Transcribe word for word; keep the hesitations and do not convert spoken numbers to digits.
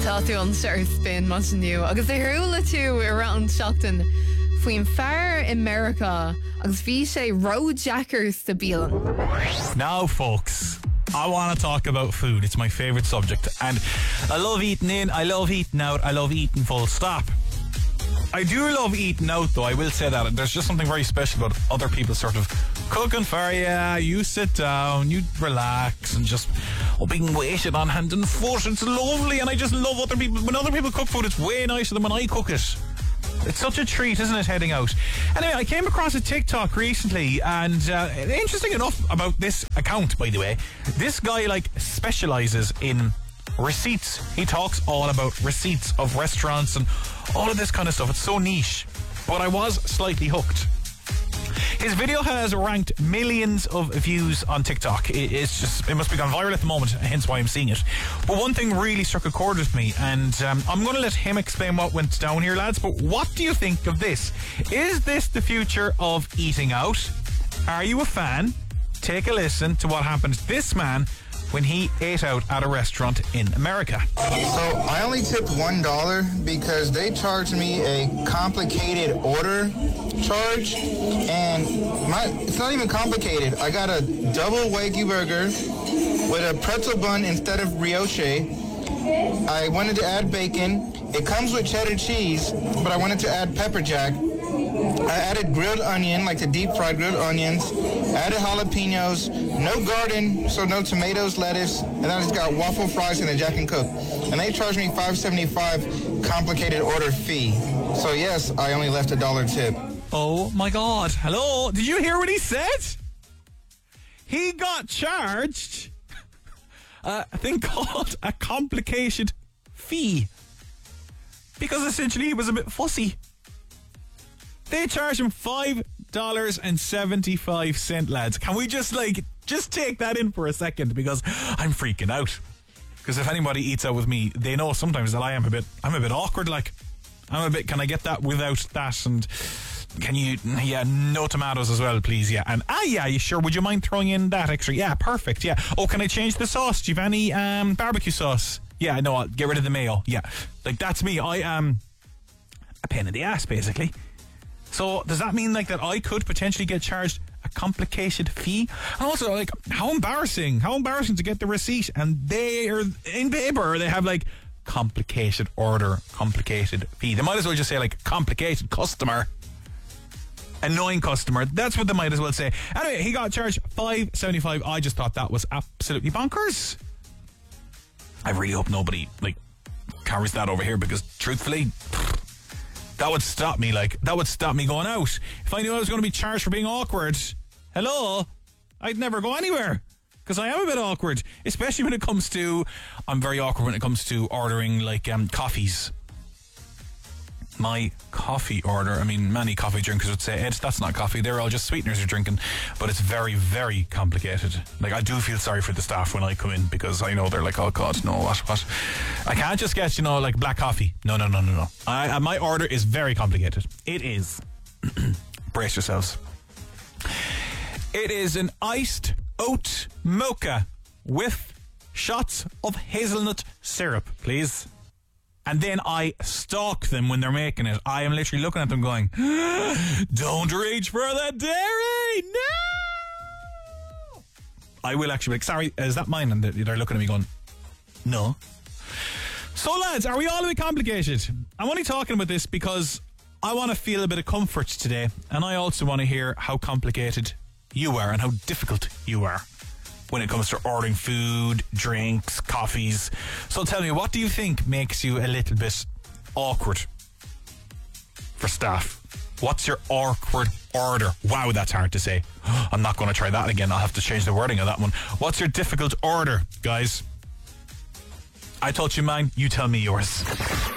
Táún ar spin mas nniu agus é thuúla tú ar an seachtain faoin fear America agus bhí sé roadjackers de bílan. Now, folks, I want to talk about food. It's my favourite subject. And I love eating in, I love eating out, I love eating full stop. I do love eating out, though, I will say that. There's just something very special about other people sort of cooking for you. You sit down, you relax, and just oh, being waited on hand and foot. It's lovely, and I just love other people. When other people cook food, it's way nicer than when I cook it. It's such a treat, isn't it, heading out? Anyway, I came across a TikTok recently, and uh, interesting enough about this account, by the way, this guy, like, specialises in receipts. He talks all about receipts of restaurants and all of this kind of stuff. It's so niche, but I was slightly hooked. His video has ranked millions of views on TikTok. It's just, it must be gone viral at the moment, hence why I'm seeing it. But one thing really struck a chord with me, and um, I'm going to let him explain what went down here, lads. But what do you think of this? Is this the future of eating out? Are you a fan? Take a listen to what happened to this man when he ate out at a restaurant in America. So I only tipped one dollar because they charged me a complicated order charge, and my it's not even complicated. I got a double Wagyu burger with a pretzel bun instead of brioche. I wanted to add bacon. It comes with cheddar cheese, but I wanted to add pepper jack. I added grilled onion, like the deep fried grilled onions, added jalapenos, no garden, so no tomatoes, lettuce, and then I just got waffle fries and a Jack and Coke. And they charged me five dollars and seventy-five cents complicated order fee. So yes, I only left a dollar tip. Oh my God. Hello? Did you hear what he said? He got charged uh, a thing called a complicated fee. Because essentially he was a bit fussy. They charge him five dollars and seventy-five cents, lads. Can we just, like, just take that in for a second? Because I'm freaking out. Because if anybody eats out with me, they know sometimes that I am a bit, I'm a bit awkward, like. I'm a bit, can I get that without that? And can you, yeah, no tomatoes as well, please, yeah. And, ah, yeah, you sure, would you mind throwing in that extra? Yeah, perfect, yeah. Oh, can I change the sauce? Do you have any um, barbecue sauce? Yeah, no, I'll get rid of the mayo, yeah. Like, that's me. I am a pain in the ass, basically. So does that mean like that I could potentially get charged a complicated fee? And also, like, how embarrassing, how embarrassing to get the receipt and they are in paper, they have like complicated order, complicated fee. They might as well just say like complicated customer, annoying customer. That's what they might as well say. Anyway, he got charged five dollars and seventy-five cents. I just thought that was absolutely bonkers. I really hope nobody like carries that over here, because truthfully, that would stop me, like, that would stop me going out. If I knew I was going to be charged for being awkward, hello, I'd never go anywhere. Because I am a bit awkward, especially when it comes to, I'm very awkward when it comes to ordering, like, um, coffees. My coffee order, I mean, many coffee drinkers would say, Ed, that's not coffee, they're all just sweeteners you're drinking. But it's very, very complicated. Like, I do feel sorry for the staff when I come in, because I know they're like, oh God, no, what, what? I can't just get, you know, like black coffee. No, no, no, no, no. I, my order is very complicated. It is. Brace yourselves. It is an iced oat mocha with shots of hazelnut syrup, please. And then I stalk them when they're making it. I am literally looking at them going, don't reach for the dairy, no! I will actually be like, sorry, is that mine? And they're looking at me going, no. So lads, are we all a bit complicated? I'm only talking about this because I want to feel a bit of comfort today. And I also want to hear how complicated you are and how difficult you are when it comes to ordering food, drinks, coffees. So tell me, what do you think makes you a little bit awkward for staff? What's your awkward order? Wow, that's hard to say. I'm not going to try that again. I'll have to change the wording of that one. What's your difficult order, guys? I told you mine, you tell me yours.